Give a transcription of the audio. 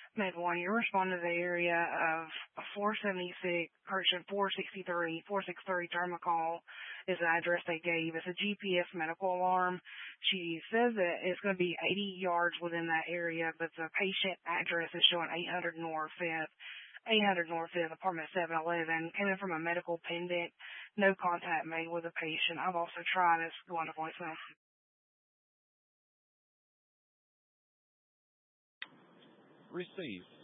Med 1, you're responding to the area of 463 Termacall is the address they gave. It's a GPS medical alarm. She says that it's going to be 80 yards within that area, but the patient address is showing 800 North 5th. 800 North 5th, apartment 711, came in from a medical pendant, no contact made with the patient. I've also tried, it's going to voicemail. Received.